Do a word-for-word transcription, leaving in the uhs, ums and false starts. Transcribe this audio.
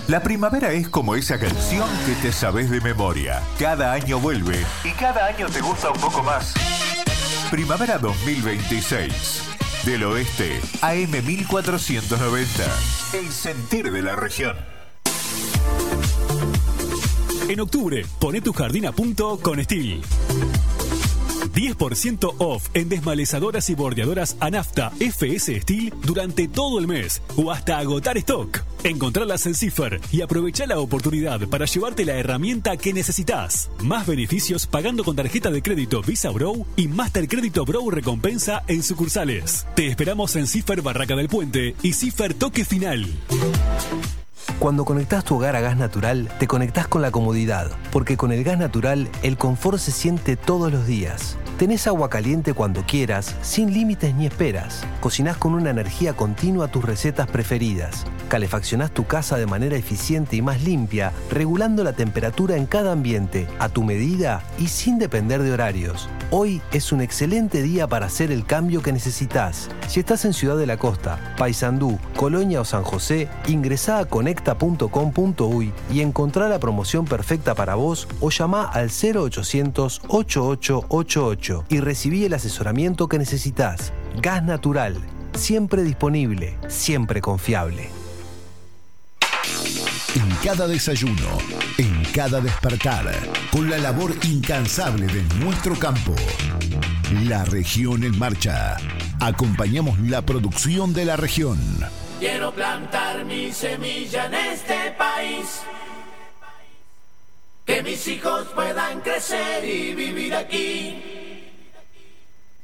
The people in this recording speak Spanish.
La primavera es como esa canción que te sabes de memoria. Cada año vuelve y cada año te gusta un poco más. Primavera dos mil veintiséis. Del Oeste a M mil cuatrocientos noventa. El sentir de la región. En octubre, poné tu jardín a punto con Steel. diez por ciento off en desmalezadoras y bordeadoras Anafta F S Steel durante todo el mes o hasta agotar stock. Encontralas en Cipher y aprovecha la oportunidad para llevarte la herramienta que necesitas. Más beneficios pagando con tarjeta de crédito Visa Bro y Master Crédito Bro Recompensa en sucursales. Te esperamos en Cipher Barraca del Puente y Cipher Toque Final. Cuando conectás tu hogar a gas natural, te conectás con la comodidad, porque con el gas natural, el confort se siente todos los días. Tenés agua caliente cuando quieras, sin límites ni esperas. Cocinás con una energía continua tus recetas preferidas. Calefaccionás tu casa de manera eficiente y más limpia, regulando la temperatura en cada ambiente, a tu medida y sin depender de horarios. Hoy es un excelente día para hacer el cambio que necesitas. Si estás en Ciudad de la Costa, Paysandú, Colonia o San José, ingresá a conecta punto com punto uy y encontrá la promoción perfecta para vos o llamá al cero ochocientos, ochenta y ocho ochenta y ocho y recibí el asesoramiento que necesitas. Gas natural, siempre disponible, siempre confiable. En cada desayuno, en cada despertar, con la labor incansable de nuestro campo. La región en marcha. Acompañamos la producción de la región. Quiero plantar mi semilla en este país. Que mis hijos puedan crecer y vivir aquí.